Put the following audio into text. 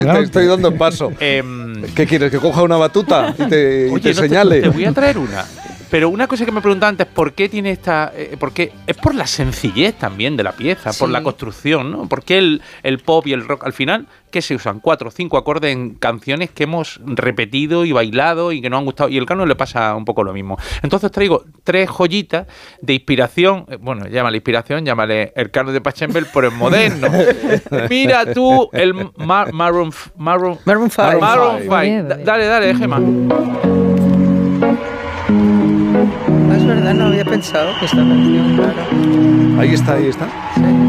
Te estoy dando paso. ¿Qué quieres? ¿Que coja una batuta y te señale? Te voy a traer una. Pero una cosa que me preguntaba antes, ¿por qué tiene esta...? Porque es por la sencillez también de la pieza, por la construcción, ¿no? ¿Por qué el pop y el rock, al final, qué se usan? 4 o 5 acordes en canciones que hemos repetido y bailado y que nos han gustado. Y el canon le pasa un poco lo mismo. Entonces traigo 3 joyitas de inspiración. Bueno, llámale inspiración, llámale el canon de Pachelbel, pero en moderno. Mira tú el Maroon 5. Dale, Gemma. Es verdad, no había pensado que esta canción, claro. Ahí está. Sí.